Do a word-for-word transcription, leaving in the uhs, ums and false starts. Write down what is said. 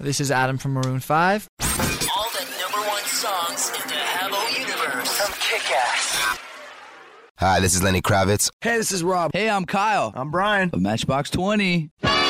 This is Adam from Maroon five. All the number one songs in the Habbo universe from Kick-Ass. Hi, this is Lenny Kravitz. Hey, this is Rob. Hey, I'm Kyle. I'm Brian. Of Matchbox twenty.